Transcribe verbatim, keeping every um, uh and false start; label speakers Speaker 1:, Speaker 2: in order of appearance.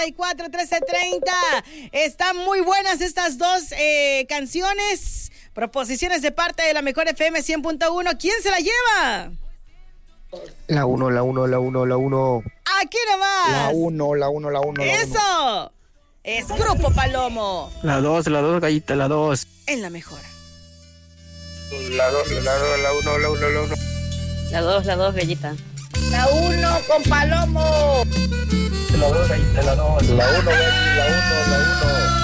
Speaker 1: cuatro trece treinta. Están muy buenas estas dos eh, canciones. Proposiciones de parte de la mejor F M cien punto uno. ¿Quién se la lleva?
Speaker 2: La uno, la uno, la uno, la uno.
Speaker 1: Aquí nomás.
Speaker 2: La uno, la uno, la uno.
Speaker 1: Eso. Es Grupo Palomo.
Speaker 3: La dos, la dos, gallita, la dos.
Speaker 1: En la mejor.
Speaker 2: La dos, la dos, la uno, la uno, la uno.
Speaker 4: La dos, la dos, gallita.
Speaker 1: La uno con Palomo.
Speaker 3: La dos, gallita, la dos.
Speaker 2: La uno, la uno, la uno.